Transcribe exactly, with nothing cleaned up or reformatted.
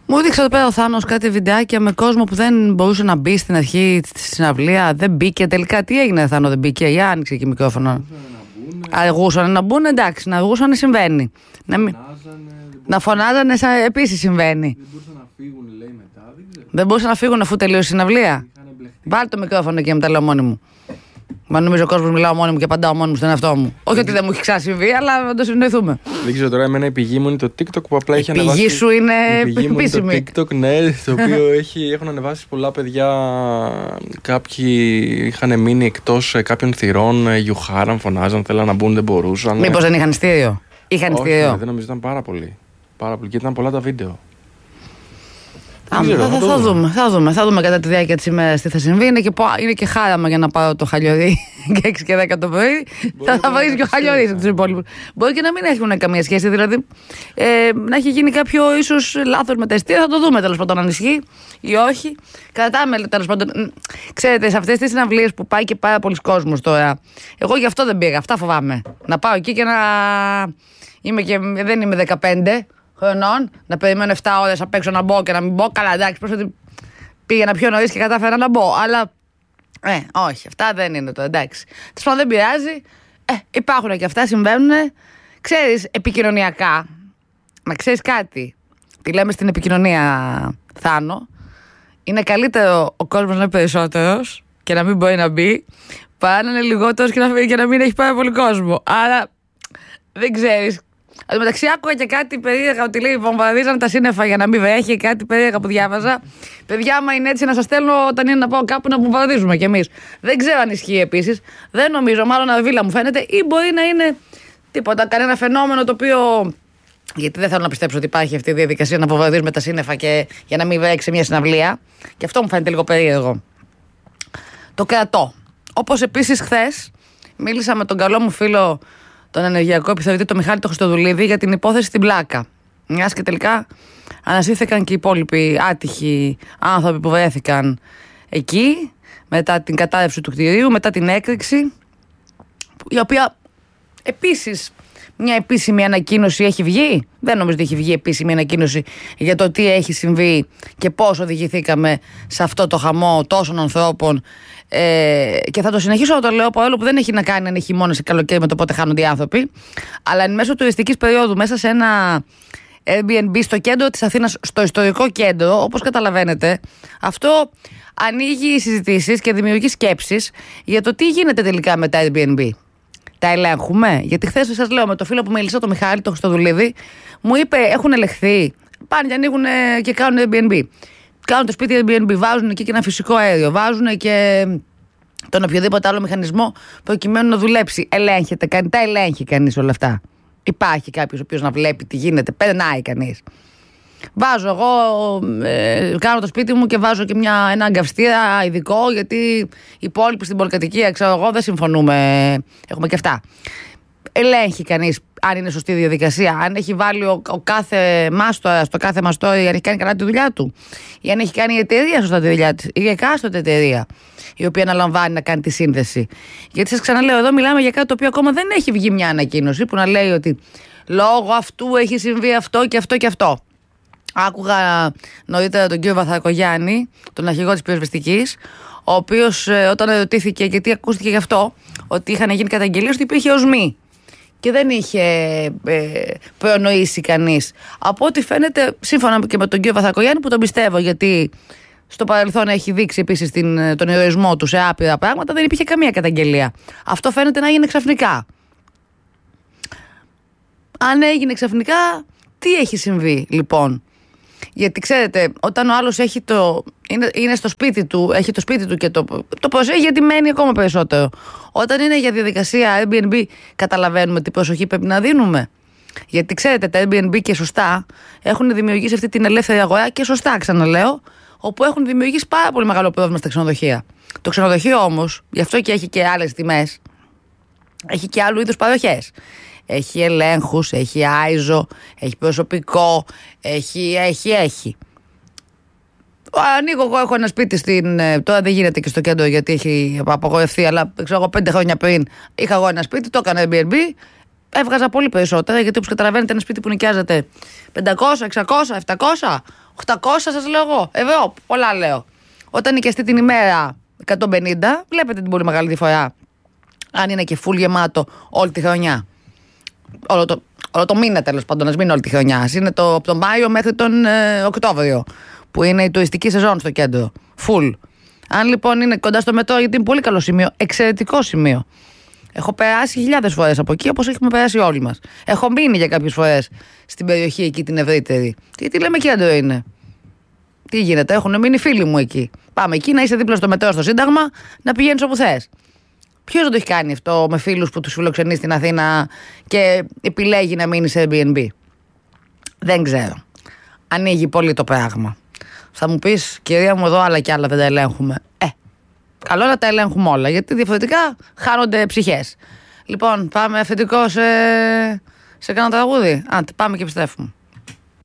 Μου έδειξε εδώ πέρα ο Θάνος κάτι βιντεάκια με κόσμο που δεν μπορούσε να μπει στην αρχή στη συναυλία. Δεν μπήκε. Τελικά τι έγινε, Θάνο, δεν μπήκε? Για άνοιξε και μικρόφωνο. Αργούσαν να μπουν, εντάξει, να αργούσαν συμβαίνει. Να, μην... να φωνάζανε, επίσης συμβαίνει. Δεν μπορούσαν να φύγουν, λέει μετά. Δεν, ξέρω. Δεν μπορούσαν να φύγουν αφού τελείωσε η συναυλία. Βάλτε το μικρόφωνο και μετά λέω μόνη μου. Μα νομίζω ο κόσμος μιλάω μόνη μου και απαντάω μόνη μου στον εαυτό μου. Όχι ότι δεν μου έχει ξασυμβεί, αλλά να το συνοηθούμε. Δεν ξέρω τώρα, εμένα η πηγή μου είναι το TikTok που απλά έχει ανεβάσει. Η πηγή σου είναι επίσημη. Είναι το TikTok, ναι, στο οποίο έχει, έχουν ανεβάσει πολλά παιδιά. Κάποιοι είχαν μείνει εκτός κάποιων θυρών, γιουχάραν, φωνάζαν, θέλαν να μπουν, δεν μπορούσαν. Μήπως δεν είχαν ειστήριο? Είχαν ειστήριο. Όχι, δεν νομίζω, ήταν πάρα πολύ. Πάρα πολύ και ήταν πολλά τα βίντεο. Α, ξέρω, θα, θα, θα, δούμε, θα δούμε, θα δούμε κατά τη διάρκεια της ημέρας τι θα συμβεί. Είναι και, είναι και χάραμα για να πάρω το χαλιορί και έξι και δέκα το πρωί. Θα, θα βρει και ο χαλιορί από τους υπόλοιπους. Μπορεί και να μην έχουν καμία σχέση, δηλαδή ε, να έχει γίνει κάποιο ίσως λάθος με τα ειστήρια. Θα το δούμε τέλος πάντων αν ισχύει ή όχι. Κρατάμε τέλος πάντων. Ξέρετε, σε αυτές τις συναυλίες που πάει και πάρα πολλοί κόσμος τώρα, εγώ γι' αυτό δεν πήγα. Αυτά φοβάμαι. Να πάω εκεί και να. Είμαι και, δεν είμαι δεκαπέντε χρονών, να περιμένω επτά ώρες απ' έξω να μπω και να μην μπω. Καλά, εντάξει, просто ότι πήγαινα πιο νωρίς και κατάφερα να μπω. Αλλά, ε, όχι, αυτά δεν είναι το, εντάξει. Τέλος πάντων, δεν πειράζει. Ε, υπάρχουν και αυτά, συμβαίνουν. Ξέρεις, επικοινωνιακά, να ξέρεις κάτι. Τι λέμε στην επικοινωνία, Θάνο. Είναι καλύτερο ο κόσμος να είναι περισσότερος και να μην μπορεί να μπει, παρά να είναι λιγότερος και να, και να μην έχει πάρα πολύ κόσμο. Άρα, δεν ξέρεις. Εν τω μεταξύ, άκουγα και κάτι περίεργα ότι λέει βομβαρδίζαν τα σύννεφα για να μην βρέχει. Κάτι περίεργα που διάβαζα. Παιδιά, άμα είναι έτσι, να σας στέλνω όταν είναι να πάω κάπου να βομβαρδίζουμε κι εμείς. Δεν ξέρω αν ισχύει επίσης. Δεν νομίζω, μάλλον αβίλα μου φαίνεται, ή μπορεί να είναι τίποτα, κανένα φαινόμενο το οποίο. Γιατί δεν θέλω να πιστέψω ότι υπάρχει αυτή η διαδικασία να βομβαρδίζουμε τα σύννεφα και για να μην βρέξει μια συναυλία. Και αυτό μου φαίνεται λίγο περίεργο. Το κρατώ. Όπως επίσης χθες μίλησα με τον καλό μου φίλο, τον ενεργειακό επιθεωρητή, τον Μιχάλη τον Χριστοδουλίδη, για την υπόθεση στην Πλάκα. Μιας και τελικά ανασύρθηκαν και οι υπόλοιποι άτυχοι άνθρωποι που βρέθηκαν εκεί, μετά την κατάρρευση του κτηρίου, μετά την έκρηξη, η οποία επίσης μια επίσημη ανακοίνωση έχει βγει. Δεν νομίζω ότι έχει βγει επίσημη ανακοίνωση για το τι έχει συμβεί και πώς οδηγηθήκαμε σε αυτό το χαμό τόσων ανθρώπων. Ε, και θα το συνεχίσω να το λέω, παρόλο που δεν έχει να κάνει αν έχει χειμώνας ή καλοκαίρι με το πότε χάνονται οι άνθρωποι. Αλλά εν μέσω τουριστικής περίοδου, μέσα σε ένα Airbnb στο κέντρο της Αθήνας, στο ιστορικό κέντρο, όπως καταλαβαίνετε, αυτό ανοίγει συζητήσεις και δημιουργεί σκέψεις για το τι γίνεται τελικά με τα Airbnb. Τα ελέγχουμε? Γιατί χθες σας λέω, με το φίλο που μίλησα, τον Μιχάλη, τον Χριστοδουλίδη, μου είπε έχουν ελεγχθεί. Πάνε και ανοίγουν και κάνουν Airbnb. Κάνουν το σπίτι Airbnb, βάζουν εκεί και ένα φυσικό αέριο, βάζουν και τον οποιοδήποτε άλλο μηχανισμό προκειμένου να δουλέψει. Ελέγχεται, κάνει, τα ελέγχει κανείς όλα αυτά? Υπάρχει κάποιος ο οποίος να βλέπει τι γίνεται? Περνάει κανείς? Βάζω εγώ, ε, κάνω το σπίτι μου και βάζω και μια, ένα αγκαυστήρα ειδικό, γιατί οι υπόλοιποι στην πολυκατοικία, ξέρω εγώ, δεν συμφωνούμε. Έχουμε και αυτά. Ελέγχει κανείς αν είναι σωστή διαδικασία, αν έχει βάλει ο, ο κάθε μάστορα στο κάθε μαστόρι, αν έχει κάνει καλά τη δουλειά του, ή αν έχει κάνει η εταιρεία σωστά τη δουλειά της, ή η εκάστοτε εταιρεία η οποία αναλαμβάνει να κάνει τη σύνδεση. Γιατί σας ξαναλέω, εδώ μιλάμε για κάτι το οποίο ακόμα δεν έχει βγει μια ανακοίνωση που να λέει ότι λόγω αυτού έχει συμβεί αυτό και αυτό και αυτό. Άκουγα νωρίτερα τον κύριο Βαθρακογιάννη, τον αρχηγό της πυροσβεστικής, ο οποίος ε, όταν ερωτήθηκε, γιατί ακούστηκε γι' αυτό, ότι είχαν γίνει καταγγελίες ότι υπήρχε οσμή και δεν είχε ε, προνοήσει κανείς. Από ό,τι φαίνεται, σύμφωνα και με τον κύριο Βαθρακογιάννη, που τον πιστεύω, γιατί στο παρελθόν έχει δείξει επίσης την, τον ηρωισμό του σε άπειρα πράγματα, δεν υπήρχε καμία καταγγελία. Αυτό φαίνεται να έγινε ξαφνικά. Αν έγινε ξαφνικά, τι έχει συμβεί λοιπόν? Γιατί ξέρετε, όταν ο άλλος έχει το, είναι, είναι στο σπίτι του, έχει το σπίτι του και το, το προσέχει, γιατί μένει ακόμα περισσότερο. Όταν είναι για διαδικασία Airbnb, καταλαβαίνουμε τι προσοχή πρέπει να δίνουμε. Γιατί ξέρετε, τα Airbnb και σωστά έχουν δημιουργήσει αυτή την ελεύθερη αγορά, και σωστά ξαναλέω, όπου έχουν δημιουργήσει πάρα πολύ μεγάλο πρόβλημα στα ξενοδοχεία. Το ξενοδοχείο όμως, γι' αυτό και έχει και άλλες τιμές, έχει και άλλου είδους παροχές. Έχει ελέγχους, έχει άιζο, έχει προσωπικό, έχει, έχει, έχει. Ανοίγω εγώ, έχω ένα σπίτι στην. Τώρα δεν γίνεται και στο κέντρο γιατί έχει απαγορευτεί, αλλά ξέρω εγώ πέντε χρόνια πριν είχα εγώ ένα σπίτι, το έκανα Airbnb. Έβγαζα πολύ περισσότερα, γιατί όπως καταλαβαίνετε, ένα σπίτι που νοικιάζεται πεντακόσια, εξακόσια, επτακόσια, οκτακόσια σας λέω εγώ. Ευρώ, πολλά λέω. Όταν νοικιαστεί την ημέρα εκατόν πενήντα, βλέπετε την πολύ μεγάλη διαφορά. Αν είναι και full γεμάτο όλη τη χρονιά. Όλο το, όλο το μήνα τέλος πάντων, ας μην είναι όλη τη χρονιά. Είναι το, από τον Μάιο μέχρι τον ε, Οκτώβριο, που είναι η τουριστική σεζόν στο κέντρο. Full. Αν λοιπόν είναι κοντά στο μετρό, γιατί είναι πολύ καλό σημείο, εξαιρετικό σημείο. Έχω περάσει χιλιάδες φορές από εκεί, όπως έχουμε περάσει όλοι μας. Έχω μείνει για κάποιες φορές στην περιοχή εκεί την ευρύτερη. Τι, τι λέμε, κέντρο είναι. Τι γίνεται, έχουν μείνει φίλοι μου εκεί. Πάμε εκεί να είσαι δίπλα στο μετρό, στο Σύνταγμα, να πηγαίνεις όπου θες. Ποιος δεν το έχει κάνει αυτό με φίλους που τους φιλοξενεί στην Αθήνα και επιλέγει να μείνει σε Airbnb? Δεν ξέρω. Ανοίγει πολύ το πράγμα. Θα μου πεις, κυρία μου, εδώ άλλα και άλλα δεν τα ελέγχουμε. Ε, καλό να τα ελέγχουμε όλα, γιατί διαφορετικά χάνονται ψυχές. Λοιπόν, πάμε αφεντικό σε, σε κάνα τραγούδι. Άντε, πάμε και επιστρέφουμε.